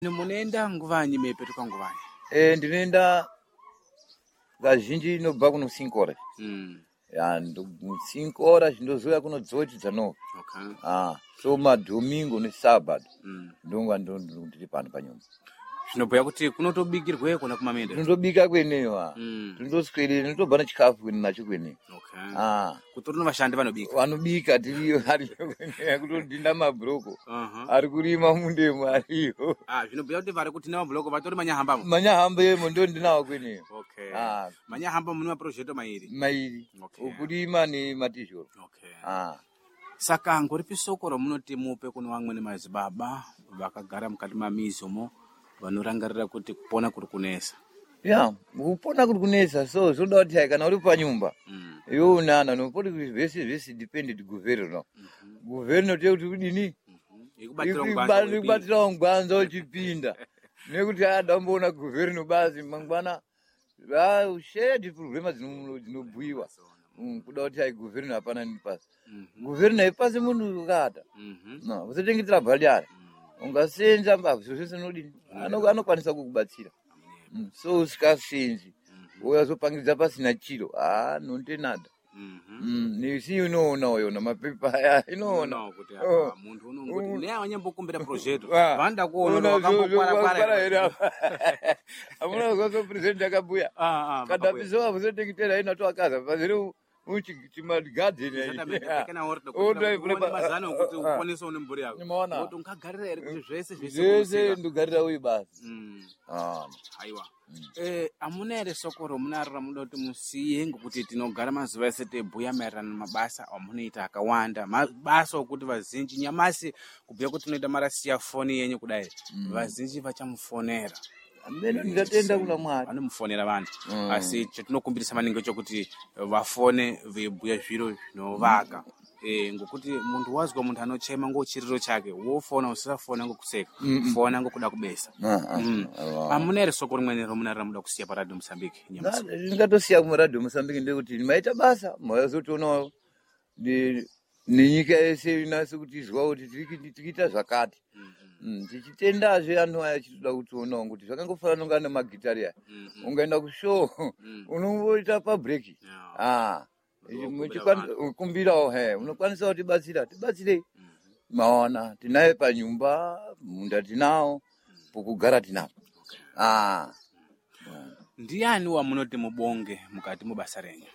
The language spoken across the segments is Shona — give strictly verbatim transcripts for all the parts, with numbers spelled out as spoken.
Munenda nguvanyi mepetuka nguvanyi? Eh, ndinoenda kazhinji inobva kuno cinco horas. Mm. Ya ndo cinco horas ndozoya kuno dzoti dzano. Okay. Ah, so madomingo ne sábado. Mm. Ndonga ndo ndiri pano panyumba. Zvinobhuya kuti kunotobikirwe kuna kumamende. Ndobika kwenewa. Mm. Ndoswere ndobva nechikafu kwene nacho kwene. Okay. Ah. Kutori vashandi vanobika. Vanobika tiriyo hariyo kwene kutodinda mabroko. Uh-huh. Ari kurima mundemo ariyo. Ah, zvinobhuya kuti vari kutina mabloko vatori manyahambamo. Manyahambamo ndo ndinawo kwene. Okay. Ah. Manyahamba mune maproject mairi. Mairi. Okay. Ukurima ni matizhoro. Okay. Ah. Saka ngori pisoko romunoti mupe kuno vamweni madzibaba vakagara mukati mamizomo vanorangarira kuti kupona kuri kunesa. Ya, kupona kuri kunesa so zvoda kuti hai kana uri panyumba. Mm. Iwe unana nopoti kuti zvese zvese dependent governor. Mhm. Governor te kuti kudini? Ikubatira ikubatira ngwanza uchipinda. Nekuti adamboona governor basi mangwana va ushedi problema dzinobhuyiwa. Mm, kuda kuti hai governor hapana ni pasi. Governor ipasi munhu ukata. Mhm. No, usatengitira bhadhara. Ungasenza mbavhu zvese nodini? Ano anokwanisa kukubatsira. Mm, so usikasenzi. Uyazopangidza pasina chiro. Ah, nontenada. Mhm. Mm, nisi unoona yona mapepa aya inoona. No, kuti apa muntu unongoti ne awanyambokumbira project. Vanda kuona wakambokwara wakambokwara kwara. Amuna kwaso president akabuya. Ah ah. Kada bizo avuzotengitera ina to akaza. Paziri uchi chima garden ya. Kana ordo kuti mazano kuti ukonesa une mburi yako. Nimeona. Kuti ungagarira ere kuti zvese zvese. Zvese ndogarira uyi basi. Mm. Ah. Aiwa. Eh, amuna ere sokoro munarira muda kuti musiye ngokuti tinogara mazuva ese teibhuya maererano mabasa amunoita akawanda. Mabasa okuti vazhinji nyamasi kubhuya kuti tinoita marasiya foni yenyu kudai. Vazhinji vachamufonera. Amene ndatenda kuna Mwari. Vanomufonera vantu. Asi chatinokumbirisa maningi chokuti vafone veibhuya zviro zvinovaka. Eh, ngokuti muntu wazwa muntu anochema ngochiriro chake wofona usafona ngokuseka fona ngokuda kubesa. Amuna ere soko rimweni romunarira muda kusiya pa Radio Mozambique nyamasi. Ndingatosiya ku Radio Mozambique ndekuti maita basa mazotoona ni nyika yese inase kuti izwa kuti tikiita zvakati. Mm, tichitendazve anhu aya chitoda kutoona kuti zvakangofanana nonga nemagitari aya. Ungaenda kushow unomboita pa break. Ah. Muchikumbirawo he unokwanisa kuti batsira tibatsire maona tinaye panyumba munda tinawo pokugara tinapo. Ah. Ndiani wamunoti mubonge mukati mubasa renyu?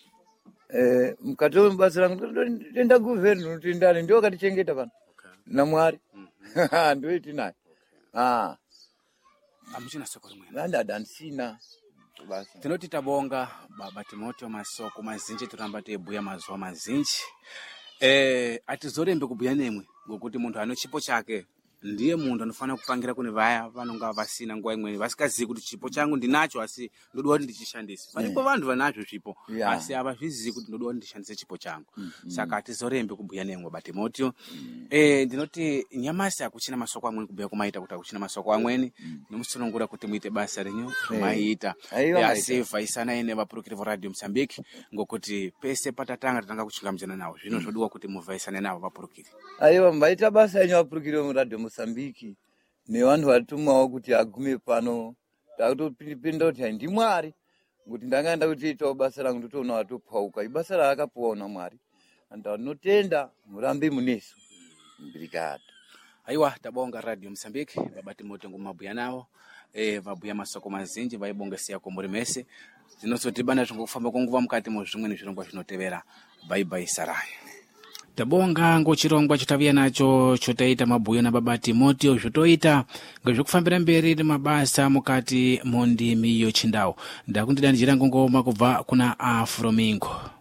Eh, mukati mubasa rangu tenda governor tendani ndio katichengeta pano. Na Mwari. Ndio tinaye. Ah. Amuchina soko rimweni. Nanda dansina. Basi. Tinoti tabonga baba Timoteo masoko mazinji turamba teibhuya mazuva mazinji. Eh, atizorembe kubhuya nemwe ngokuti muntu ano chipo chake ndiye muntu anofanira kupangira kune vaya vanonga vasina nguva imweni vasikazivi kuti chipo changu ndinacho asi ndoda kuti ndichishandise. Palipo vantu vanazvo chipo asi avazvizivi kuti ndoda kuti ndishandise chipo changu. Saka atizorembe kubhuya nemwe baba Timoteo. Eh, ndinoti nyamasi akuchina masoko amweni kubhuya kumaita kuti akuchina masoko amweni nomusunungura kuti muite basa renyu maita. Asi vaisana ine vapurukiri vo Radio Mozambique ngokuti pese patatanga tatanga kuchingamdzana nawo zvino zvodiwa kuti muvhaisane navo vapurukiri. Aiwa maita basa renyu vapurukiri vo Radio Mozambique nevanhu vatumawo kuti agume pano takutopinda kuti ndi Mwari kuti ndangaenda kuchiitawo basa rangu ndotoona watopauka ibasa raakapuwa na Mwari anda notenda murambe muneso mbirikatu. Aiwa tabonga Radio Mozambique baba Timoteo ngumabhuya nawo eh vabhuya masoko mazinji vaibongesiya komuri mese zinozotibana zvingofamba kunguva mukati muzvimweni zvirongwa zvinotevera. Bye bye sarai. Tabonga ngochirongwa chitaviya nacho chotaita mabhuyo na baba Timoteo zvotoita ngezvekufambira mberi nemabasa mukati mondimi yochindau. Ndakundida ndichira ngongoma kubva kuna Afromingo.